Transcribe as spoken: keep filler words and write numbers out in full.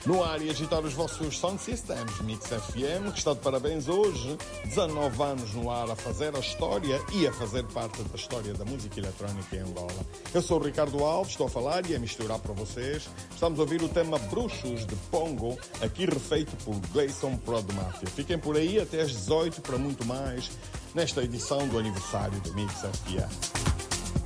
No ar e agitar os vossos sound systems, Mix F M, que está de parabéns hoje, dezanove anos no ar a fazer a história e a fazer parte da história da música eletrónica em Angola. Eu sou o Ricardo Alves, estou a falar e a misturar para vocês. Estamos a ouvir o tema Bruxos de Pongo, aqui refeito por Gleison Prod Mafia. Fiquem por aí até às dezoito para muito mais nesta edição do aniversário do Mix F M.